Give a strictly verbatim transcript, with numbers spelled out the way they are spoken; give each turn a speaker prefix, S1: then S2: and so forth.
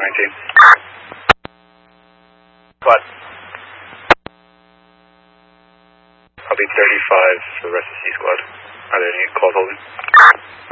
S1: nineteen. Squad. I'll be thirty-five for the rest of C squad. Are there any calls holding?